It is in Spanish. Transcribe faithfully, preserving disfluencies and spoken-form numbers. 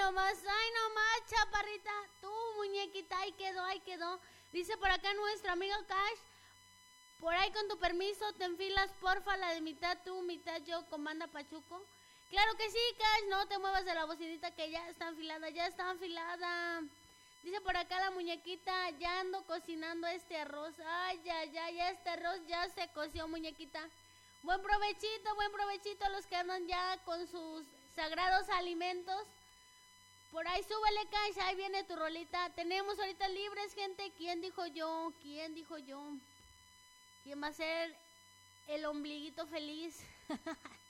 nomás, ay nomás, chaparrita. Tú, muñequita, ahí quedó, ahí quedó. Dice por acá nuestro amigo Cash. Por ahí con tu permiso te enfilas, porfa, la de mitad tú, mitad yo, comanda Pachuco. Claro que sí, Cash, no te muevas de la bocinita que ya está enfilada, ya está enfilada. Dice por acá la muñequita, ya ando cocinando este arroz. Ay, ya, ya, ya este arroz ya se coció, muñequita. Buen provechito, buen provechito a los que andan ya con sus sagrados alimentos. Por ahí súbele, Cash, ahí viene tu rolita. Tenemos ahorita libres, gente. ¿Quién dijo yo? ¿Quién dijo yo? ¿Quién va a ser el ombliguito feliz?